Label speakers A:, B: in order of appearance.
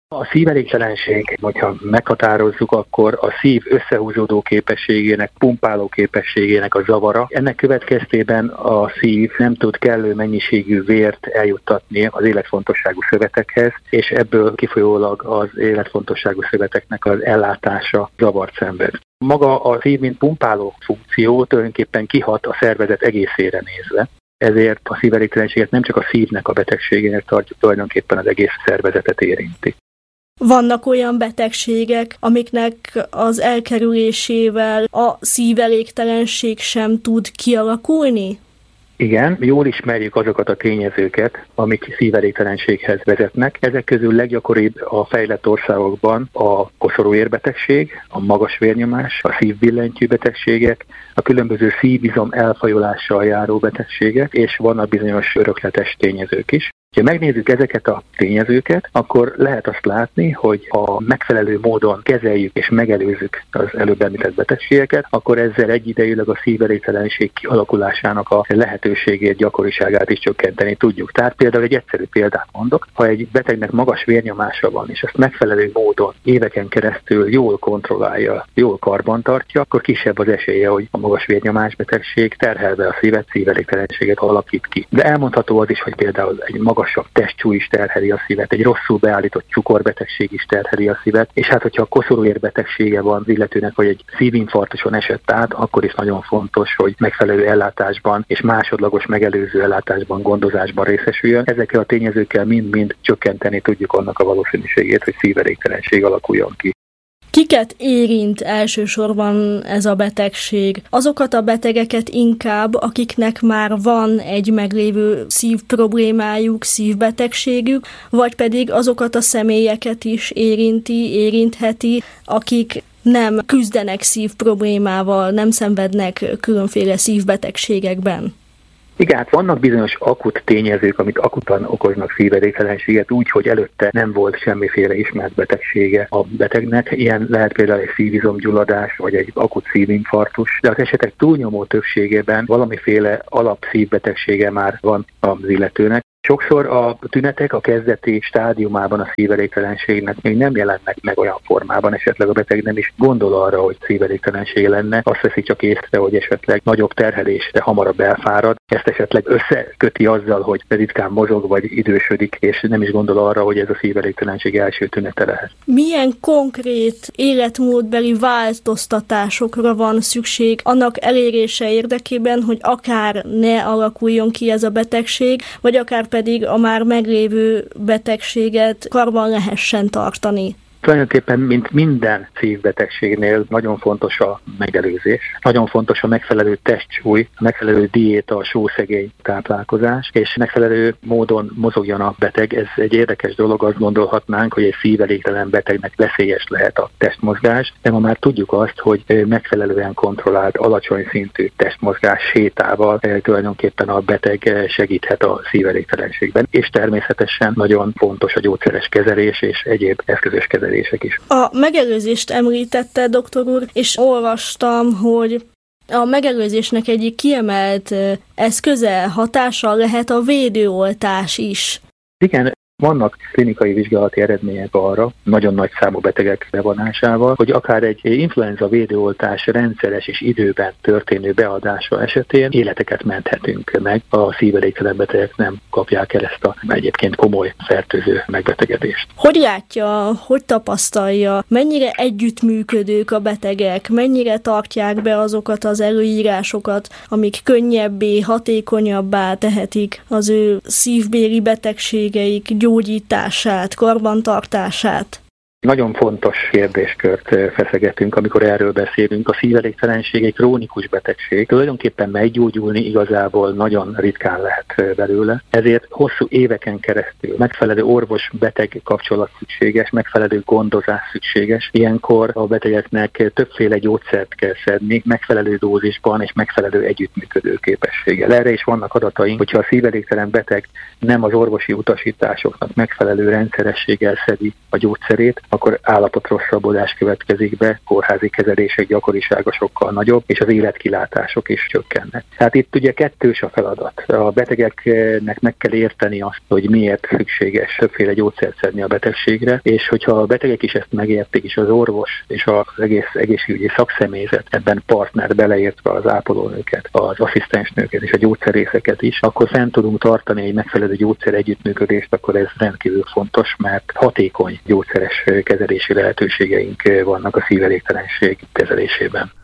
A: A szívelégtelenség, hogyha meghatározzuk, akkor a szív összehúzódó képességének, pumpáló képességének a zavara. Ennek következtében a szív nem tud kellő mennyiségű vért eljuttatni az életfontosságú szövetekhez, és ebből kifolyólag az életfontosságú szöveteknek az ellátása zavart szenved. Maga a szív, mint pumpáló funkció tulajdonképpen kihat a szervezet egészére nézve. Ezért a szívelégtelenséget nem csak a szívnek a betegségének tartjuk, tulajdonképpen az egész szervezetet érinti.
B: Vannak olyan betegségek, amiknek az elkerülésével a szívelégtelenség sem tud kialakulni?
A: Igen, jól ismerjük azokat a tényezőket, amik szívelégtelenséghez vezetnek. Ezek közül leggyakoribb a fejlett országokban a koszorúérbetegség, a magas vérnyomás, a szívbillentyű betegségek, a különböző szívizom elfajolással járó betegségek, és vannak bizonyos örökletes tényezők is. Ha megnézzük ezeket a tényezőket, akkor lehet azt látni, hogy ha megfelelő módon kezeljük és megelőzzük az előbb említett betegségeket, akkor ezzel egyidejűleg a szívelégtelenség kialakulásának a lehetőségét, gyakoriságát is csökkenteni tudjuk. Tehát például egy egyszerű példát mondok, ha egy betegnek magas vérnyomása van, és ezt megfelelő módon éveken keresztül jól kontrollálja, jól karbantartja, akkor kisebb az esélye, hogy a magas vérnyomás betegség terhelve a szívet, szívelégtelenséget alakít ki. De elmondható az is, hogy például egy magasabb testsúly is terheli a szívet, egy rosszul beállított cukorbetegség is terheli a szívet, és hát hogyha a koszorúérbetegsége van az illetőnek, vagy egy szívinfarktuson esett át, akkor is nagyon fontos, hogy megfelelő ellátásban és másodlagos megelőző ellátásban, gondozásban részesüljön. Ezekkel a tényezőkkel mind-mind csökkenteni tudjuk annak a valószínűségét, hogy szívelégtelenség alakuljon ki.
B: Kiket érint elsősorban ez a betegség? Azokat a betegeket inkább, akiknek már van egy meglévő szívproblémájuk, szívbetegségük, vagy pedig azokat a személyeket is érintheti, akik nem küzdenek szívproblémával, nem szenvednek különféle szívbetegségekben?
A: Igen, hát vannak bizonyos akut tényezők, amik akutan okoznak szívelégtelenséget, úgy, hogy előtte nem volt semmiféle ismert betegsége a betegnek. Ilyen lehet például egy szívizomgyulladás, vagy egy akut szívinfarktus, de az esetek túlnyomó többségében valamiféle alapszívbetegsége már van az illetőnek. Sokszor a tünetek a kezdeti stádiumában a szívelégtelenségnek még nem jelennek meg olyan formában, esetleg a beteg nem is gondol arra, hogy szívelégtelenség lenne, azt veszi csak észre, hogy esetleg nagyobb terhelésre hamarabb elfárad, ezt esetleg összeköti azzal, hogy ritkán mozog vagy idősödik, és nem is gondol arra, hogy ez a szívelégtelenség első tünete lehet.
B: Milyen konkrét életmódbeli változtatásokra van szükség annak elérése érdekében, hogy akár ne alakuljon ki ez a betegség, vagy akár pedig a már meglévő betegséget karban lehessen tartani?
A: Tulajdonképpen, mint minden szívbetegségnél nagyon fontos a megelőzés, nagyon fontos a megfelelő testsúly, a megfelelő diéta, a sószegély táplálkozás, és megfelelő módon mozogjon a beteg. Ez egy érdekes dolog, azt gondolhatnánk, hogy egy szívelégtelen betegnek veszélyes lehet a testmozgás, de ma már tudjuk azt, hogy megfelelően kontrollált, alacsony szintű testmozgás sétával tulajdonképpen a beteg segíthet a szívelégtelenségben, és természetesen nagyon fontos a gyógyszeres kezelés és egyéb eszközös kezelés is.
B: A megelőzést említette, doktor úr, és olvastam, hogy a megelőzésnek egyik kiemelt eszköze, hatása lehet a védőoltás is.
A: Igen, vannak klinikai vizsgálati eredmények arra, nagyon nagy számú betegek bevonásával, hogy akár egy influenza védőoltás rendszeres és időben történő beadása esetén életeket menthetünk meg. A szívelégtelen betegek nem kapják el ezt a egyébként komoly fertőző megbetegedést.
B: Hogy látja, hogy tapasztalja, mennyire együttműködők a betegek, mennyire tartják be azokat az előírásokat, amik könnyebbé, hatékonyabbá tehetik az ő szívbéli betegségeik gyógyítását, karbantartását?
A: Nagyon fontos kérdéskört feszegetünk, amikor erről beszélünk. A szívelégtelenség egy krónikus betegség. Tulajdonképpen meggyógyulni igazából nagyon ritkán lehet belőle. Ezért hosszú éveken keresztül megfelelő orvos-beteg kapcsolat szükséges, megfelelő gondozás szükséges. Ilyenkor a betegeknek többféle gyógyszert kell szedni, megfelelő dózisban és megfelelő együttműködő képességgel. Erre is vannak adataink, hogyha a szívelégtelen beteg nem az orvosi utasításoknak megfelelő rendszerességgel szedi a gyógyszerét, akkor állapotrosszabbodás következik be, kórházi kezelések gyakorisága sokkal nagyobb, és az életkilátások is csökkennek. Tehát itt ugye kettős a feladat. A betegeknek meg kell érteni azt, hogy miért szükséges többféle gyógyszert szedni a betegségre, és hogyha a betegek is ezt megértik, és az orvos és az egész egészségügyi szakszemélyzet ebben partner, beleértve az ápolónőket, az asszisztensnőket és a gyógyszerészeket is, akkor fent tudunk tartani egy megfelelő gyógyszer együttműködést, akkor ez rendkívül fontos, mert hatékony gyógyszeres kezelési lehetőségeink vannak a szívelégtelenség kezelésében.